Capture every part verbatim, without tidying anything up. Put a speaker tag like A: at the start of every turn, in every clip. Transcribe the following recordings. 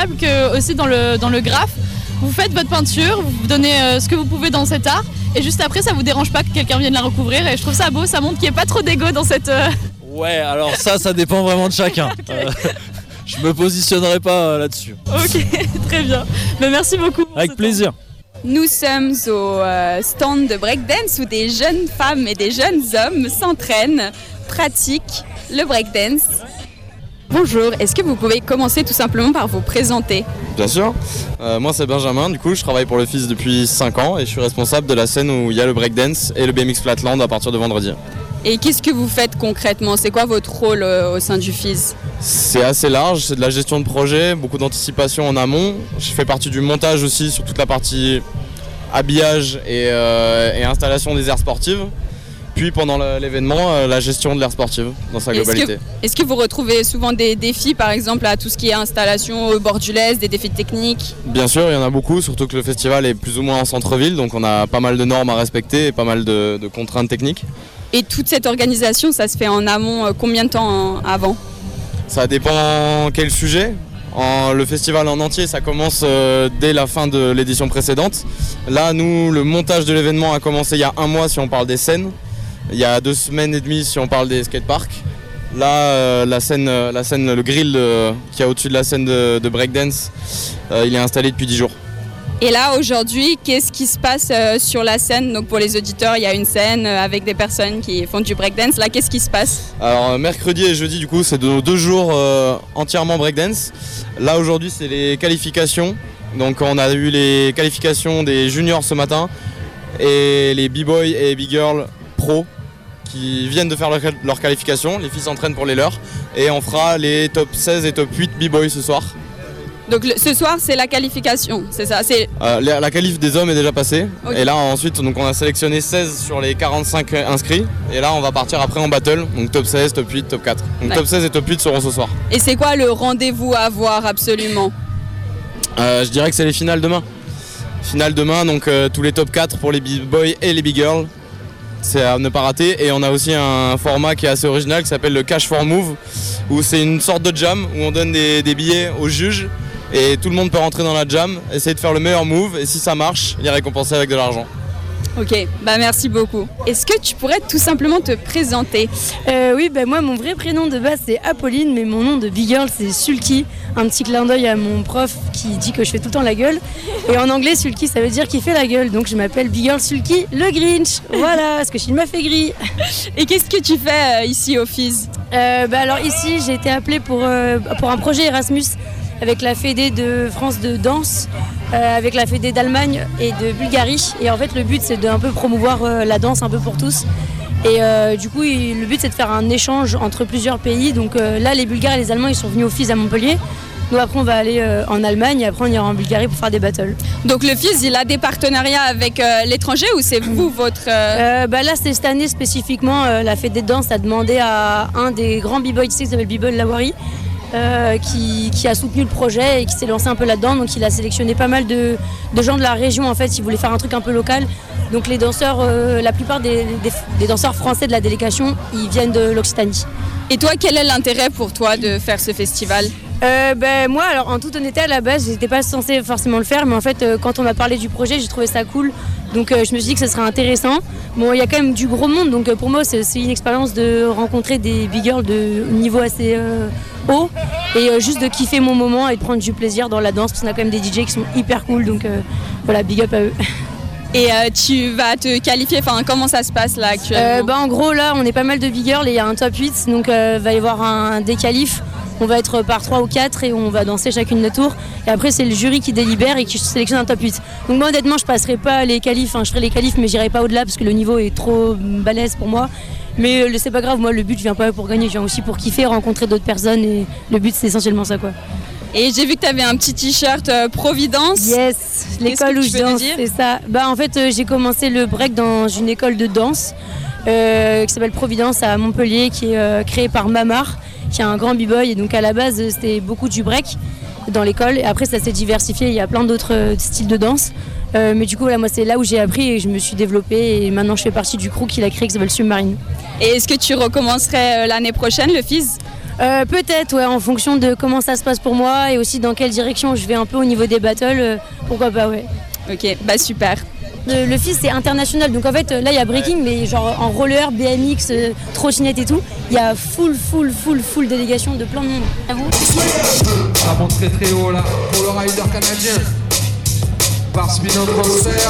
A: incroyable que aussi dans le, dans le graphe, vous faites votre peinture, vous donnez euh, ce que vous pouvez dans cet art et juste après ça vous dérange pas que quelqu'un vienne la recouvrir et je trouve ça beau, ça montre qu'il n'y ait pas trop d'égo dans cette... Euh...
B: Ouais, alors ça, ça dépend vraiment de chacun. Okay. Euh, je me positionnerai pas euh, là-dessus.
A: Ok, très bien. Mais merci beaucoup.
B: Avec plaisir.
C: Temps. Nous sommes au euh, stand de breakdance où des jeunes femmes et des jeunes hommes s'entraînent, pratiquent le breakdance. Bonjour, est-ce que vous pouvez commencer tout simplement par vous présenter ?
D: Bien sûr, euh, moi c'est Benjamin, du coup je travaille pour le F I S depuis cinq ans et je suis responsable de la scène où il y a le breakdance et le B M X Flatland à partir de vendredi.
C: Et qu'est-ce que vous faites concrètement ? C'est quoi votre rôle euh, au sein du F I S ?
D: C'est assez large, c'est de la gestion de projet, beaucoup d'anticipation en amont. Je fais partie du montage aussi sur toute la partie habillage et, euh, et installation des aires sportives. Puis pendant l'événement, euh, la gestion de l'aire sportive dans sa globalité.
C: Est-ce que, est-ce que vous retrouvez souvent des défis, par exemple, à tout ce qui est installation au bord du Lez, des défis techniques ?
D: Bien sûr, il y en a beaucoup, surtout que le festival est plus ou moins en centre-ville, donc on a pas mal de normes à respecter et pas mal de, de contraintes techniques.
C: Et toute cette organisation, ça se fait en amont, combien de temps avant ?
D: Ça dépend quel sujet. En, le festival en entier, ça commence euh, dès la fin de l'édition précédente. Là, nous, le montage de l'événement a commencé il y a un mois si on parle des scènes. Il y a deux semaines et demie si on parle des skateparks. Là, euh, la scène, la scène, le grill euh, qui est au-dessus de la scène de, de breakdance, euh, il est installé depuis dix jours.
C: Et là, aujourd'hui, qu'est-ce qui se passe euh, sur la scène ? Donc pour les auditeurs, il y a une scène euh, avec des personnes qui font du breakdance. Là, qu'est-ce qui se passe ?
D: Alors mercredi et jeudi, du coup, c'est de, deux jours euh, entièrement breakdance. Là, aujourd'hui, c'est les qualifications. Donc on a eu les qualifications des juniors ce matin et les b-boys et b-girls pro qui viennent de faire leur, leur qualification. Les filles s'entraînent pour les leurs et on fera les top seize et top huit b-boys ce soir.
C: Donc le, ce soir c'est la qualification, c'est ça c'est...
D: Euh, la, la qualif des hommes est déjà passée.
C: Okay.
D: Et là ensuite donc, on a sélectionné seize sur les quarante-cinq inscrits. Et là on va partir après en battle, donc top seize, top huit, top quatre. Donc ouais. Top seize et top huit seront ce soir.
C: Et c'est quoi le rendez-vous à voir absolument ?
D: euh, Je dirais que c'est les finales demain. Finale demain, donc euh, tous les top quatre pour les b-boys et les b-girls. C'est à ne pas rater. Et on a aussi un format qui est assez original qui s'appelle le Cash for Move, où c'est une sorte de jam où on donne des, des billets aux juges et tout le monde peut rentrer dans la jam, essayer de faire le meilleur move et si ça marche, il est récompensé avec de l'argent.
C: Ok, bah merci beaucoup. Est-ce que tu pourrais tout simplement te présenter ?
E: euh, Oui, bah moi mon vrai prénom de base c'est Apolline, mais mon nom de big girl c'est Sulky. Un petit clin d'œil à mon prof qui dit que je fais tout le temps la gueule. Et en anglais Sulky ça veut dire qu'il fait la gueule, donc je m'appelle big girl Sulky le Grinch. Voilà, parce que je suis une meuf aigrie.
C: Et qu'est-ce que tu fais euh, ici au F I S ?
E: euh, bah Alors ici j'ai été appelée pour, euh, pour un projet Erasmus avec la Fédé de France de danse, euh, avec la Fédé d'Allemagne et de Bulgarie. Et en fait, le but, c'est d'un peu promouvoir euh, la danse un peu pour tous. Et euh, du coup, il, le but, c'est de faire un échange entre plusieurs pays. Donc euh, là, les Bulgares et les Allemands, ils sont venus au F I S à Montpellier. Nous, après, on va aller euh, en Allemagne et après, on ira en Bulgarie pour faire des battles.
C: Donc le F I S, il a des partenariats avec euh, l'étranger ou c'est vous, votre... Euh...
E: Euh, bah là, c'est cette année spécifiquement, euh, la Fédé de danse a demandé à un des grands b-boys ici, qui s'appelle B-Boy Lawari, Euh, qui, qui a soutenu le projet et qui s'est lancé un peu là-dedans. Donc il a sélectionné pas mal de, de gens de la région en fait, il voulait faire un truc un peu local. Donc les danseurs, euh, la plupart des, des, des danseurs français de la délégation, ils viennent de l'Occitanie.
C: Et toi, quel est l'intérêt pour toi de faire ce festival ?
E: Euh, ben, moi, alors en toute honnêteté, à la base, j'étais pas censée forcément le faire, mais en fait, euh, quand on m'a parlé du projet, j'ai trouvé ça cool. Donc euh, je me suis dit que ça serait intéressant. Bon, il y a quand même du gros monde, donc euh, pour moi, c'est, c'est une expérience de rencontrer des big girls de niveau assez euh, haut et euh, juste de kiffer mon moment et de prendre du plaisir dans la danse, parce qu'on a quand même des D J qui sont hyper cool, donc euh, voilà, big up à eux.
C: Et euh, tu vas te qualifier, enfin comment ça se passe là actuellement ?
E: euh, bah, En gros là on est pas mal de big girls et il y a un top huit, donc il euh, va y avoir un déqualif. On va être par trois ou quatre et on va danser chacune notre tour. Et après c'est le jury qui délibère et qui sélectionne un top huit. Donc moi honnêtement je passerai pas les qualifs, enfin, je ferai les qualifs mais j'irai pas au-delà parce que le niveau est trop balèze pour moi. Mais euh, c'est pas grave, moi le but je viens pas pour gagner, je viens aussi pour kiffer, rencontrer d'autres personnes et le but c'est essentiellement ça quoi.
C: Et j'ai vu que tu avais un petit t-shirt euh, Providence.
E: Yes, l'école où je danse, c'est ça. Bah, en fait, euh, j'ai commencé le break dans une école de danse euh, qui s'appelle Providence à Montpellier, qui est euh, créée par Mamar, qui est un grand b-boy. Et donc à la base, c'était beaucoup du break dans l'école. Et après, ça s'est diversifié, il y a plein d'autres euh, styles de danse. Euh, mais du coup, là, moi, c'est là où j'ai appris et je me suis développée. Et maintenant, je fais partie du crew qu'il a créé qui s'appelle Submarine.
C: Et est-ce que tu recommencerais euh, l'année prochaine le F I S ?
E: Euh, peut-être, ouais, en fonction de comment ça se passe pour moi et aussi dans quelle direction je vais un peu au niveau des battles, euh, pourquoi pas, ouais.
C: Ok, bah super.
E: Le, le FIS c'est international, donc en fait là il y a breaking, mais genre en roller, B M X, euh, trottinette et tout, il y a full, full, full, full délégation de plein de monde. À vous.
F: Ça monte très très haut là pour le rider canadien. Par Spino Transfer.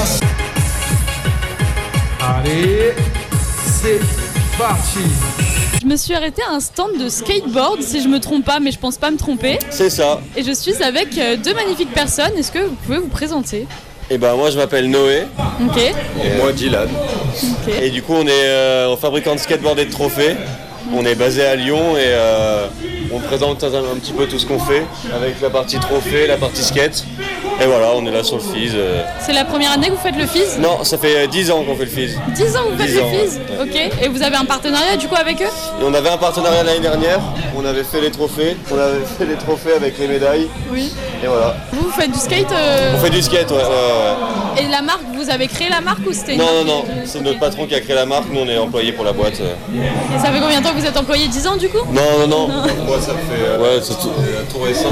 F: Allez, c'est parti.
A: Je me suis arrêtée à un stand de skateboard, si je me trompe pas, mais je pense pas me tromper.
G: C'est ça.
A: Et je suis avec euh, deux magnifiques personnes. Est-ce que vous pouvez vous présenter?
G: Et ben moi je m'appelle Noé.
A: Ok.
G: Et moi Dylan.
A: Ok.
G: Et du coup on est euh, fabricant de skateboard et de trophées. On est basé à Lyon et euh, on présente un, un petit peu tout ce qu'on fait avec la partie trophée, la partie skate. Et voilà, on est là sur le F I S. Euh.
A: C'est la première année que vous faites le F I S?
G: Non, ça fait dix ans qu'on fait le F I S.
A: dix ans que vous faites
G: dix
A: le
G: ans,
A: F I S?
G: ouais.
A: Ok. Et vous avez un partenariat du coup avec eux?
G: Et on avait un partenariat l'année dernière, on avait fait les trophées, on avait fait les trophées avec les médailles.
A: Oui.
G: Et voilà.
A: Vous, vous faites du skate euh...
G: On fait du skate, ouais, ouais, ouais.
A: Et la marque, vous avez créé la marque ou c'était une
G: Non, non,
A: marque
G: non,
A: de-
G: c'est
A: Ok.
G: notre patron qui a créé la marque, nous on est employés pour la boîte.
A: Et ça fait combien de temps que vous êtes employé? dix ans du coup?
G: Non, non, non, moi ça fait euh, ouais, c'est tout, euh, tout récent.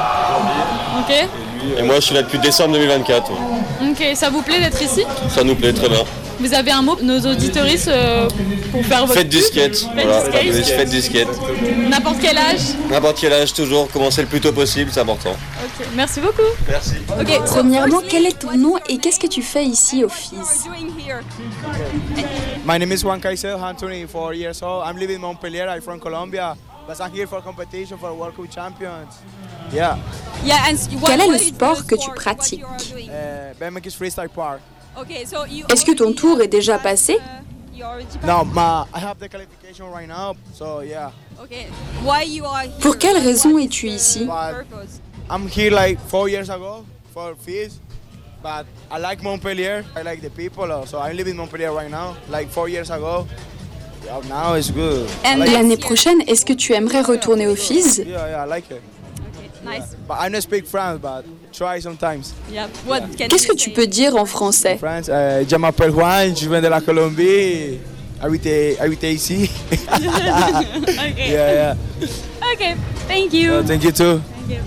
A: Ok.
G: Et moi je suis là depuis décembre deux mille vingt-quatre. Ouais.
A: Ok, ça vous plaît d'être ici?
G: Ça nous plaît très bien.
A: Vous avez un mot pour nos auditoristes euh, pour faire votre
G: Faites du
A: pub?
G: skate,
A: Faites
G: voilà.
A: du skate.
G: Faites du skate.
A: N'importe quel âge?
G: N'importe quel âge, toujours, commencer le plus tôt possible, c'est important.
A: Ok, merci beaucoup.
G: Merci.
C: Ok, premièrement, quel est ton nom et qu'est-ce que tu fais ici au F I S?
H: My name is Juan Kaiser, I'm twenty-four years old. I'm living in Montpellier, I'm from Colombia. But I'm here for competition for World Cup Champions. Yeah.
C: Quel est le sport que tu pratiques?
H: Uh, B M X Freestyle Park.
C: Est-ce que ton tour est déjà passé?
H: No, ma, I have the qualification right now, so yeah.
C: Pour quelle raison es-tu ici?
H: But I'm here like four years ago for F I S. But I like Montpellier, I like the people, uh, so I'm living in Montpellier right now. Like four years ago. Yeah, now it's good. I like it.
C: L'année prochaine, est-ce que tu aimerais retourner au F I S?
H: Yeah, yeah, I like it. But I don't speak French, but try sometimes.
C: Qu'est-ce que tu peux dire en français?
H: France, euh, je m'appelle Juan, je viens de la Colombie, habité, habité ici.
A: Ok.
H: Yeah, yeah.
A: Ok, thank you.
H: Uh, thank you too.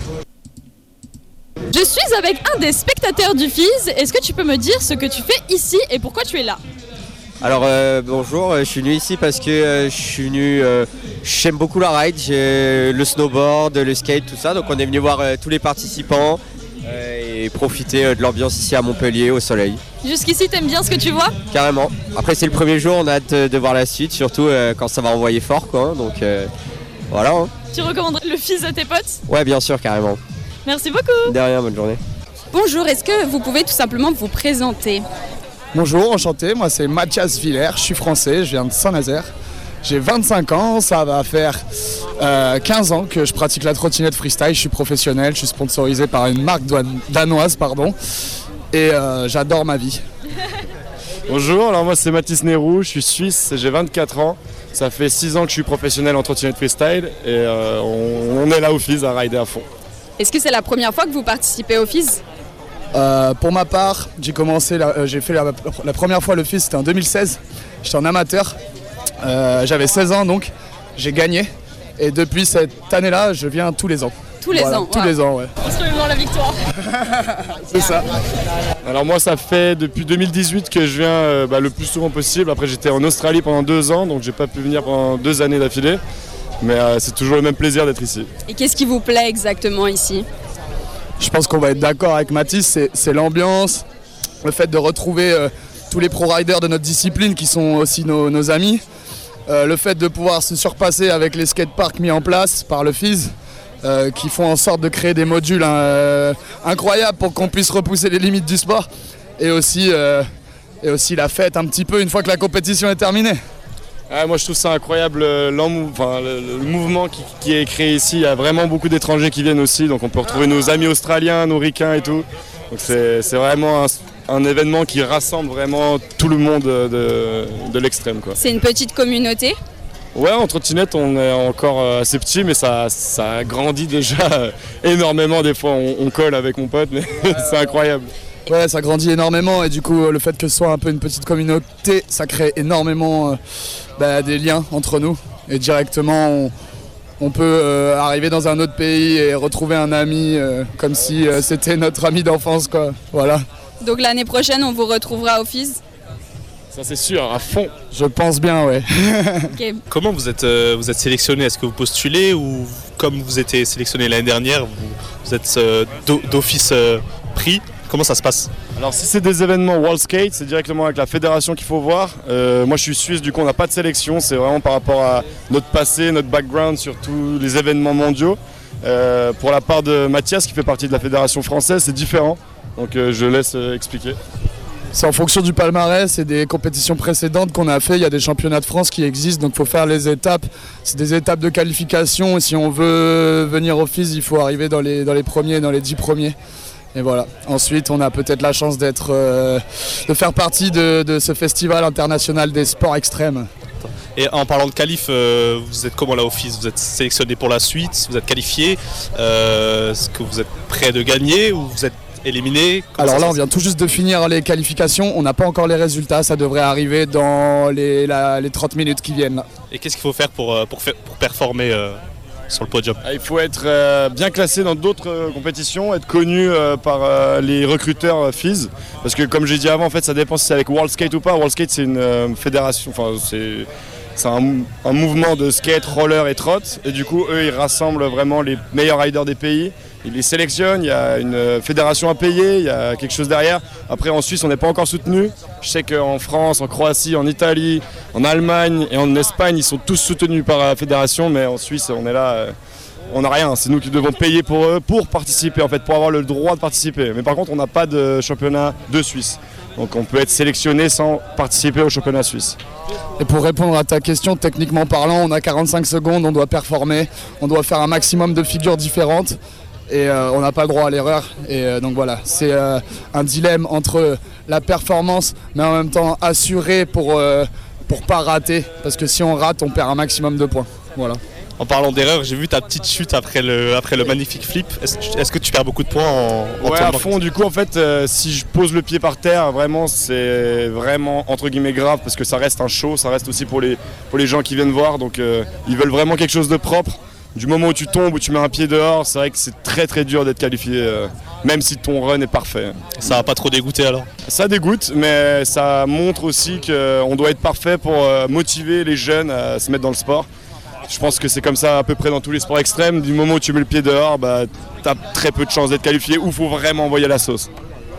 A: Je suis avec un des spectateurs du F I S. Est-ce que tu peux me dire ce que tu fais ici et pourquoi tu es là?
I: Alors euh, bonjour, euh, je suis venu ici parce que euh, je suis venu, euh, j'aime beaucoup la ride, j'ai le snowboard, le skate, tout ça. Donc on est venu voir euh, tous les participants euh, et profiter euh, de l'ambiance ici à Montpellier au soleil.
A: Jusqu'ici, t'aimes bien ce que tu vois?
I: Carrément. Après c'est le premier jour, on a hâte de, de voir la suite, surtout euh, quand ça va envoyer fort quoi. Donc euh, voilà. Hein.
A: Tu recommanderais le F I S à tes potes?
I: Ouais bien sûr, carrément.
A: Merci beaucoup.
I: De rien, bonne journée.
C: Bonjour, est-ce que vous pouvez tout simplement vous présenter?
J: Bonjour, enchanté, moi c'est Mathias Villers, je suis français, je viens de Saint-Nazaire. J'ai vingt-cinq ans, ça va faire euh, quinze ans que je pratique la trottinette freestyle, je suis professionnel, je suis sponsorisé par une marque danoise, pardon, et euh, j'adore ma vie.
K: Bonjour, alors moi c'est Mathis Nérou, je suis suisse, j'ai vingt-quatre ans. Ça fait six ans que je suis professionnel en trottinette freestyle et euh, on, on est là au F I S à rider à fond.
C: Est-ce que c'est la première fois que vous participez au F I S?
J: Euh, pour ma part, j'ai commencé, la, euh, j'ai fait la, la première fois le F I S, c'était en deux mille seize, j'étais en amateur, euh, j'avais seize ans donc, j'ai gagné et depuis cette année-là, je viens tous les ans.
C: Tous les
J: Voilà,
C: ans,
J: Tous
C: wow.
J: les ans, ouais.
A: On se remet dans la victoire.
J: C'est ça.
K: Alors moi ça fait depuis deux mille dix-huit que je viens euh, bah, le plus souvent possible. Après j'étais en Australie pendant deux ans donc j'ai pas pu venir pendant deux années d'affilée. Mais euh, c'est toujours le même plaisir d'être ici.
C: Et qu'est-ce qui vous plaît exactement ici?
J: Je pense qu'on va être d'accord avec Mathis, c'est, c'est l'ambiance, le fait de retrouver euh, tous les pro-riders de notre discipline qui sont aussi nos, nos amis, euh, le fait de pouvoir se surpasser avec les skateparks mis en place par le F I S, euh, qui font en sorte de créer des modules euh, incroyables pour qu'on puisse repousser les limites du sport, et aussi, euh, et aussi la fête un petit peu une fois que la compétition est terminée.
K: Ah, moi je trouve ça incroyable, euh, enfin, le, le mouvement qui, qui est créé ici, il y a vraiment beaucoup d'étrangers qui viennent aussi, donc on peut retrouver nos amis australiens, nos ricains et tout. Donc c'est, c'est vraiment un, un événement qui rassemble vraiment tout le monde de, de l'extrême, quoi.
C: C'est une petite communauté?
K: Ouais, en trottinette on est encore assez petit mais ça, ça grandit déjà énormément, des fois on, on colle avec mon pote mais c'est incroyable.
J: Ouais, ça grandit énormément et du coup le fait que ce soit un peu une petite communauté, ça crée énormément euh, bah, des liens entre nous et directement on, on peut euh, arriver dans un autre pays et retrouver un ami euh, comme si euh, c'était notre ami d'enfance, quoi. Voilà.
C: Donc l'année prochaine, on vous retrouvera au Fizz.
K: Ça c'est sûr, à fond.
J: Je pense bien, ouais.
C: Okay.
L: Comment vous êtes, euh, vous êtes sélectionné? Est-ce que vous postulez ou comme vous étiez sélectionné l'année dernière, vous, vous êtes euh, d'office euh, pris? Comment ça se passe?
K: Alors si c'est des événements World Skate, c'est directement avec la fédération qu'il faut voir. Euh, moi je suis suisse, du coup on n'a pas de sélection, c'est vraiment par rapport à notre passé, notre background sur tous les événements mondiaux. Euh, pour la part de Mathias qui fait partie de la fédération française, c'est différent, donc euh, je laisse euh, expliquer.
J: C'est en fonction du palmarès et des compétitions précédentes qu'on a fait. Il y a des championnats de France qui existent, donc il faut faire les étapes. C'est des étapes de qualification et si on veut venir au Fizz, il faut arriver dans les, dans les premiers, dans les dix premiers. Et voilà. Ensuite, on a peut-être la chance d'être, euh, de faire partie de, de ce festival international des sports extrêmes.
L: Et en parlant de qualif, euh, vous êtes comment là au Fizz? Vous êtes sélectionné pour la suite? Vous êtes qualifié? euh, Est-ce que vous êtes prêt de gagner ou vous êtes éliminé? Comment
J: Alors là, on vient tout juste de finir les qualifications. On n'a pas encore les résultats. Ça devrait arriver dans les, la, les trente minutes qui viennent. Là.
L: Et qu'est-ce qu'il faut faire pour, pour, faire, pour performer euh, sur le podium?
K: Il faut être euh, bien classé dans d'autres euh, compétitions, être connu euh, par euh, les recruteurs euh, Fizz. Parce que comme j'ai dit avant, en fait, ça dépend si c'est avec World Skate ou pas. World Skate, c'est une euh, fédération, enfin c'est... C'est un, un mouvement de skate, roller et trot. Et du coup, eux, ils rassemblent vraiment les meilleurs riders des pays. Ils les sélectionnent, il y a une fédération à payer, il y a quelque chose derrière. Après, en Suisse, on n'est pas encore soutenu. Je sais qu'en France, en Croatie, en Italie, en Allemagne et en Espagne, ils sont tous soutenus par la fédération. Mais en Suisse, on est là, on n'a rien. C'est nous qui devons payer pour eux pour participer, en fait, pour avoir le droit de participer. Mais par contre, on n'a pas de championnat de Suisse. Donc on peut être sélectionné sans participer au championnat suisse.
J: Et pour répondre à ta question, techniquement parlant, on a quarante-cinq secondes, on doit performer, on doit faire un maximum de figures différentes et euh, on n'a pas le droit à l'erreur. Et euh, donc voilà, c'est euh, un dilemme entre la performance mais en même temps assuré pour euh, pour pas rater, parce que si on rate, on perd un maximum de points. Voilà.
L: En parlant d'erreur, j'ai vu ta petite chute après le, après le magnifique flip. Est-ce, est-ce que tu perds beaucoup de points en, en
K: Ouais, à fond. Du coup, en fait, euh, si je pose le pied par terre, vraiment, c'est vraiment entre guillemets grave parce que ça reste un show, ça reste aussi pour les, pour les gens qui viennent voir. Donc, euh, ils veulent vraiment quelque chose de propre. Du moment où tu tombes, où tu mets un pied dehors, c'est vrai que c'est très très dur d'être qualifié, euh, même si ton run est parfait.
L: Ça va pas trop dégoûter alors?
K: Ça dégoûte, mais ça montre aussi qu'on doit être parfait pour euh, motiver les jeunes à se mettre dans le sport. Je pense que c'est comme ça à peu près dans tous les sports extrêmes. Du moment où tu mets le pied dehors, bah, tu as très peu de chances d'être qualifié ou il faut vraiment envoyer la sauce.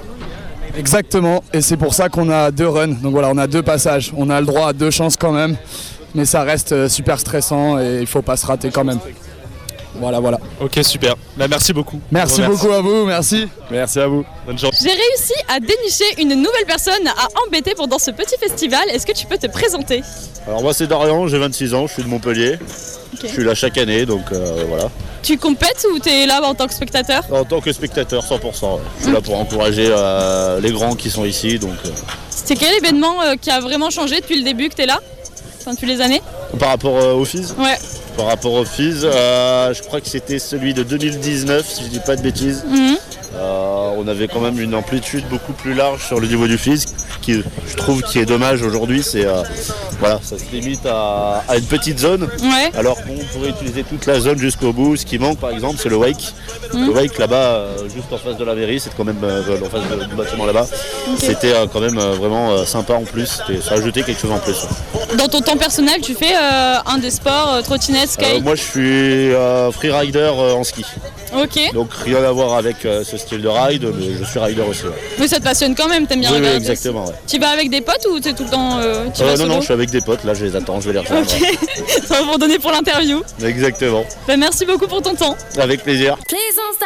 J: Exactement, et c'est pour ça qu'on a deux runs. Donc voilà, on a deux passages. On a le droit à deux chances quand même, mais ça reste super stressant et il faut pas se rater quand même. Voilà, voilà.
L: Ok, super. Bah, merci beaucoup.
J: Merci beaucoup à vous, merci.
K: Merci à vous.
L: Bonne journée.
A: J'ai réussi à dénicher une nouvelle personne à embêter pendant ce petit festival. Est-ce que tu peux te présenter?
M: Alors moi c'est Dorian, j'ai vingt-six ans, je suis de Montpellier. Okay. Je suis là chaque année, donc euh, voilà.
A: Tu compètes ou tu es là en tant que spectateur?
M: En tant que spectateur, cent pour cent. Ouais. Je suis mmh. là pour encourager euh, les grands qui sont ici. Donc. Euh...
A: C'est quel événement euh, qui a vraiment changé depuis le début que tu es là? Enfin, depuis les années?
M: Par rapport euh, au Fizz?
A: Ouais.
M: Par rapport au Fizz, euh, je crois que c'était celui de deux mille dix-neuf, si je dis pas de bêtises. Mmh. Euh, on avait quand même une amplitude beaucoup plus large sur le niveau du Fizz, qui je trouve qui est dommage aujourd'hui, c'est euh, voilà, ça se limite à, à une petite zone,
A: ouais.
M: alors qu'on pourrait utiliser toute la zone jusqu'au bout. Ce qui manque par exemple, c'est le wake. Mmh. Le wake là-bas, euh, juste en face de la mairie, c'est quand même euh, en face de, du bâtiment là-bas. Okay. C'était euh, quand même euh, vraiment euh, sympa en plus. C'était, ça ajoutait quelque chose en plus.
A: Dans ton temps personnel, tu fais euh, un des sports, euh, trottinette, skate?
M: euh, Moi, je suis euh, freerider euh, en ski.
A: Ok.
M: Donc rien à voir avec euh, ce style de ride, mais je suis rider aussi. Ouais.
A: Mais ça te passionne quand même, t'aimes bien
M: oui,
A: regarder?
M: Oui, exactement. Ouais.
A: Tu vas avec des potes ou t'es tout le temps euh, tu
M: euh,
A: vas
M: Non,
A: solo?
M: non, je suis avec des potes, là je les attends, je vais les rejoindre.
A: Ok, ça va vous donner pour l'interview.
M: Exactement.
A: Bah, merci beaucoup pour ton temps.
M: Avec plaisir.